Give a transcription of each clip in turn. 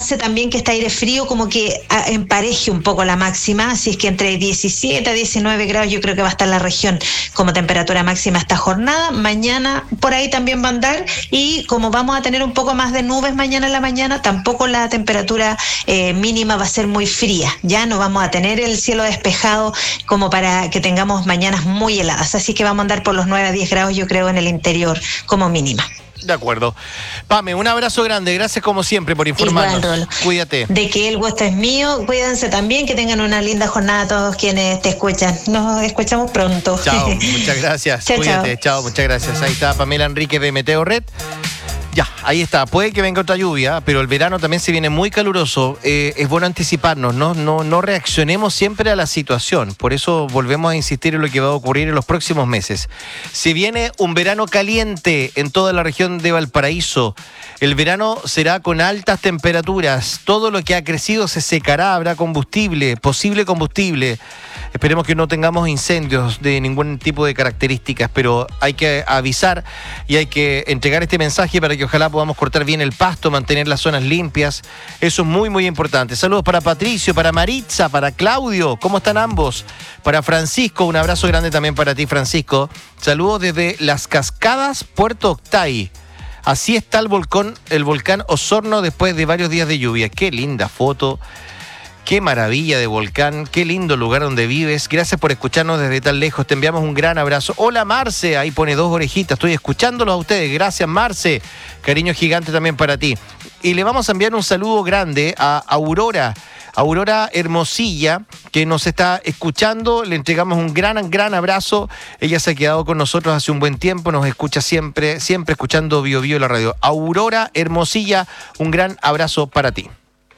hace también que este aire frío como que empareje un poco la máxima, así es que entre 17 a 19 grados yo creo que va a estar la región como temperatura máxima esta jornada. Mañana por ahí también va a andar, y como vamos a tener un poco más de nubes mañana en la mañana, tampoco la temperatura mínima va a ser muy fría, ya no vamos a tener el cielo despejado como para que tengamos mañanas muy heladas, así que vamos a andar por los 9 a 10 grados yo creo en el interior como mínima. De acuerdo. Pame, un abrazo grande. Gracias como siempre por informarnos. Igual, Rolo. Cuídate. De que el gusto es mío. Cuídense también. Que tengan una linda jornada todos quienes te escuchan. Nos escuchamos pronto. Chao. Muchas gracias. Chao, Cuídate. Chao. Muchas gracias. Ahí está Pamela Enríquez de Meteo Red. Ya, ahí está. Puede que venga otra lluvia, pero el verano también se viene muy caluroso. Es bueno anticiparnos, no reaccionemos siempre a la situación. Por eso volvemos a insistir en lo que va a ocurrir en los próximos meses. Se viene un verano caliente en toda la región de Valparaíso. El verano será con altas temperaturas. Todo lo que ha crecido se secará, habrá combustible, posible combustible. Esperemos que no tengamos incendios de ningún tipo de características, pero hay que avisar y hay que entregar este mensaje para que ojalá podamos cortar bien el pasto, mantener las zonas limpias. Eso es muy, muy importante. Saludos para Patricio, para Maritza, para Claudio. ¿Cómo están ambos? Para Francisco, un abrazo grande también para ti, Francisco. Saludos desde Las Cascadas, Puerto Octay. Así está el volcán Osorno después de varios días de lluvia. Qué linda foto. Qué maravilla de volcán, qué lindo lugar donde vives. Gracias por escucharnos desde tan lejos. Te enviamos un gran abrazo. Hola, Marce. Ahí pone 2 orejitas. Estoy escuchándolos a ustedes. Gracias, Marce. Cariño gigante también para ti. Y le vamos a enviar un saludo grande a Aurora. Aurora Hermosilla, que nos está escuchando. Le entregamos un gran abrazo. Ella se ha quedado con nosotros hace un buen tiempo. Nos escucha siempre escuchando Bio Bio la radio. Aurora Hermosilla, un gran abrazo para ti.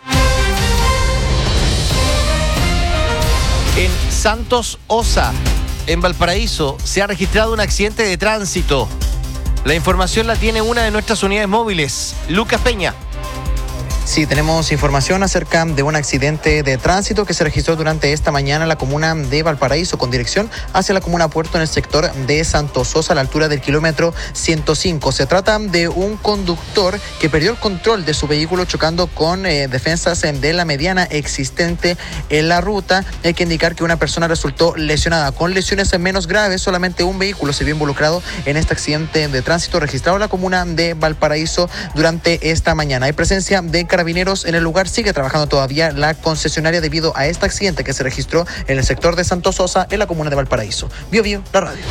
En Santos Osa, en Valparaíso, se ha registrado un accidente de tránsito. La información la tiene una de nuestras unidades móviles, Lucas Peña. Sí, tenemos información acerca de un accidente de tránsito que se registró durante esta mañana en la comuna de Valparaíso con dirección hacia la comuna Puerto en el sector de Santos Sosa a la altura del kilómetro 105. Se trata de un conductor que perdió el control de su vehículo chocando con defensas de la mediana existente en la ruta. Hay que indicar que una persona resultó lesionada con lesiones menos graves. Solamente un vehículo se vio involucrado en este accidente de tránsito registrado en la comuna de Valparaíso durante esta mañana. Hay presencia de Carabineros en el lugar. Sigue trabajando todavía la concesionaria debido a este accidente que se registró en el sector de Santos Sosa en la comuna de Valparaíso. Bio Bio, la radio.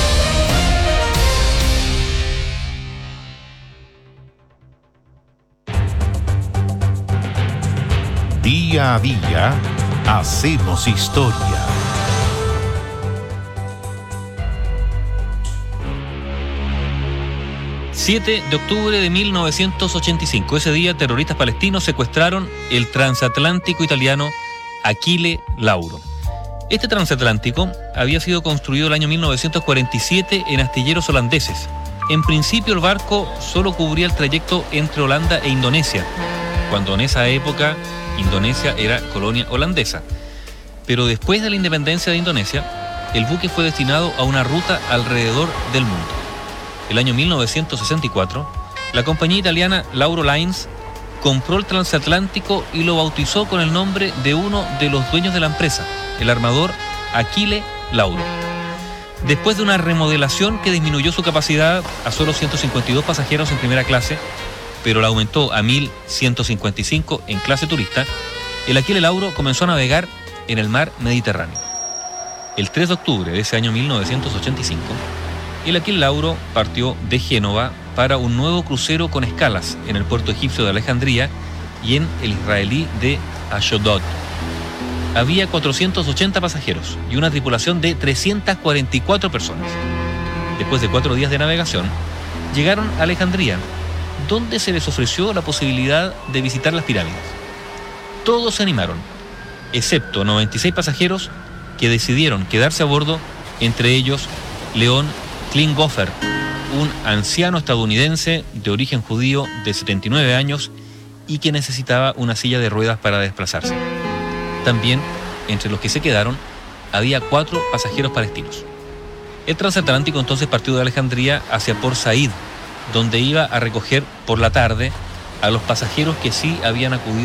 Día a día hacemos historia. ...7 de octubre de 1985. Ese día, terroristas palestinos secuestraron el transatlántico italiano Achille Lauro. Este transatlántico había sido construido el año 1947 en astilleros holandeses. En principio, el barco solo cubría el trayecto entre Holanda e Indonesia, cuando en esa época Indonesia era colonia holandesa. Pero después de la independencia de Indonesia, el buque fue destinado a una ruta alrededor del mundo. El año 1964, la compañía italiana Lauro Lines compró el transatlántico y lo bautizó con el nombre de uno de los dueños de la empresa, el armador Achille Lauro. Después de una remodelación que disminuyó su capacidad a solo 152 pasajeros en primera clase, pero la aumentó a 1.155 en clase turista, el Achille Lauro comenzó a navegar en el mar Mediterráneo. El 3 de octubre de ese año 1985, el Achille Lauro partió de Génova para un nuevo crucero con escalas en el puerto egipcio de Alejandría y en el israelí de Ashdod. Había 480 pasajeros y una tripulación de 344 personas. Después de 4 días de navegación, llegaron a Alejandría, donde se les ofreció la posibilidad de visitar las pirámides. Todos se animaron, excepto 96 pasajeros que decidieron quedarse a bordo, entre ellos León Klinghoffer, un anciano estadounidense de origen judío de 79 años y que necesitaba una silla de ruedas para desplazarse. También, entre los que se quedaron, había 4 pasajeros palestinos. El transatlántico entonces partió de Alejandría hacia Port Said, donde iba a recoger por la tarde a los pasajeros que sí habían acudido